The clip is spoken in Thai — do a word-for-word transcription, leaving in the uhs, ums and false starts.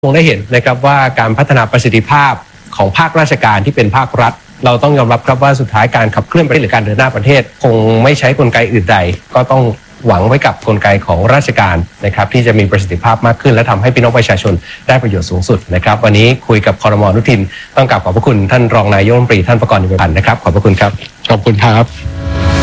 คงได้เห็นนะครับว่าการพัฒนาประสิทธิภาพของภาคราชการที่เป็นภาครัฐเราต้องยอมรับครับว่าสุดท้ายการขับเคลื่อนประเทศหรือการเดินหน้าประเทศคงไม่ใช้กลไกอื่นใดก็ต้องหวังไว้กับกลไกของราชการนะครับที่จะมีประสิทธิภาพมากขึ้นและทำให้พี่น้องประชาชนได้ประโยชน์สูงสุดนะครับวันนี้คุยกับครม.อนุทินต้องกราบขอบพระคุณท่านรองนายกรัฐมนตรีท่านประกรณ์ นิเวศพันธ์นะครับขอบพระคุณครับขอบคุณครับ